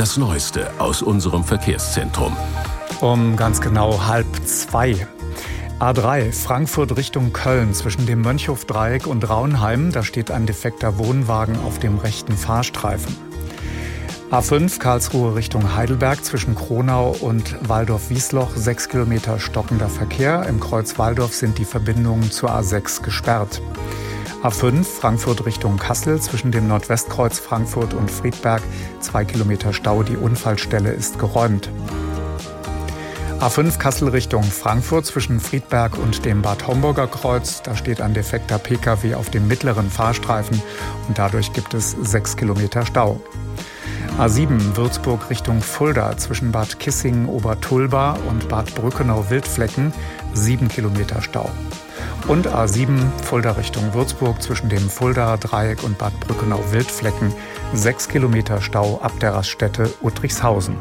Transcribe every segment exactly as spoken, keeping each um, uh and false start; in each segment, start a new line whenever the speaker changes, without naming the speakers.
Das Neueste aus unserem Verkehrszentrum.
Um ganz genau halb zwei. A drei, Frankfurt Richtung Köln zwischen dem Mönchhofdreieck und Raunheim. Da steht ein defekter Wohnwagen auf dem rechten Fahrstreifen. A fünf, Karlsruhe Richtung Heidelberg zwischen Kronau und Waldorf-Wiesloch. Sechs Kilometer stockender Verkehr. Im Kreuz Walldorf sind die Verbindungen zur A sechs gesperrt. A fünf, Frankfurt Richtung Kassel zwischen dem Nordwestkreuz Frankfurt und Friedberg. Zwei Kilometer Stau, die Unfallstelle ist geräumt. A fünf, Kassel Richtung Frankfurt zwischen Friedberg und dem Bad Homburger Kreuz. Da steht ein defekter Pkw auf dem mittleren Fahrstreifen und dadurch gibt es sechs Kilometer Stau. A sieben, Würzburg Richtung Fulda zwischen Bad Kissingen-Obertulba und Bad Brückenau-Wildflecken. sieben Kilometer Stau. Und A sieben, Fulda Richtung Würzburg zwischen dem Fuldaer Dreieck und Bad Brückenau-Wildflecken. sechs Kilometer Stau ab der Raststätte Uttrichshausen.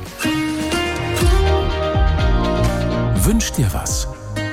Wünsch dir was?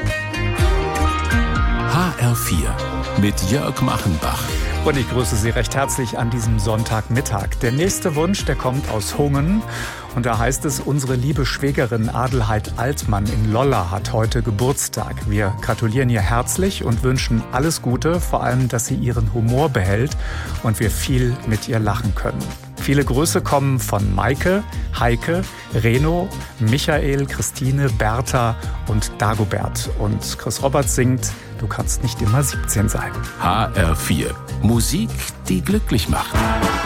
H R vier mit Jörg Machenbach.
Und ich grüße Sie recht herzlich an diesem Sonntagmittag. Der nächste Wunsch, der kommt aus Hungen. Und da heißt es, unsere liebe Schwägerin Adelheid Altmann in Lolla hat heute Geburtstag. Wir gratulieren ihr herzlich und wünschen alles Gute, vor allem, dass sie ihren Humor behält und wir viel mit ihr lachen können. Viele Grüße kommen von Maike, Heike, Reno, Michael, Christine, Bertha und Dagobert. Und Chris Roberts singt, du kannst nicht immer siebzehn sein.
H R vier. Musik, die glücklich macht.